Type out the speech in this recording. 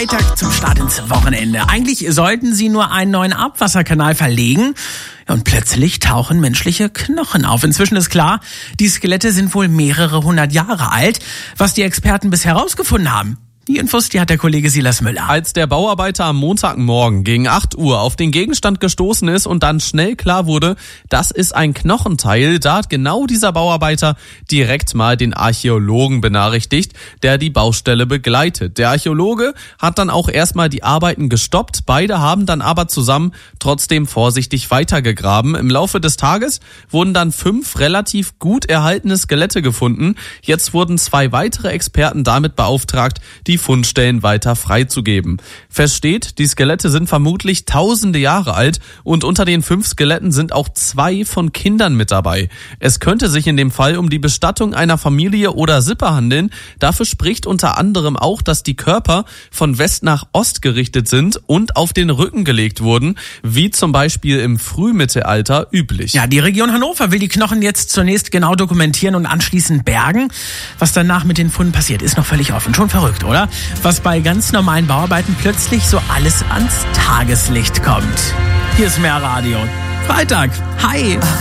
Freitag zum Start ins Wochenende. Eigentlich sollten sie nur einen neuen Abwasserkanal verlegen. Und plötzlich tauchen menschliche Knochen auf. Inzwischen ist klar, die Skelette sind wohl mehrere hundert Jahre alt. Was die Experten bisher herausgefunden haben, die Infos, die hat der Kollege Silas Müller. Als der Bauarbeiter am Montagmorgen gegen 8 Uhr auf den Gegenstand gestoßen ist und dann schnell klar wurde, das ist ein Knochenteil, da hat genau dieser Bauarbeiter direkt mal den Archäologen benachrichtigt, der die Baustelle begleitet. Der Archäologe hat dann auch erstmal die Arbeiten gestoppt. Beide haben dann aber zusammen trotzdem vorsichtig weitergegraben. Im Laufe des Tages wurden dann 5 relativ gut erhaltene Skelette gefunden. Jetzt wurden 2 weitere Experten damit beauftragt, die Fundstellen weiter freizugeben. Fest steht, die Skelette sind vermutlich tausende Jahre alt und unter den 5 Skeletten sind auch 2 von Kindern mit dabei. Es könnte sich in dem Fall um die Bestattung einer Familie oder Sippe handeln. Dafür spricht unter anderem auch, dass die Körper von West nach Ost gerichtet sind und auf den Rücken gelegt wurden, wie zum Beispiel im Frühmittelalter üblich. Ja, die Region Hannover will die Knochen jetzt zunächst genau dokumentieren und anschließend bergen. Was danach mit den Funden passiert, ist noch völlig offen. Schon verrückt, oder? Was bei ganz normalen Bauarbeiten plötzlich so alles ans Tageslicht kommt. Hier ist mehr Radio. Freitag. Hi.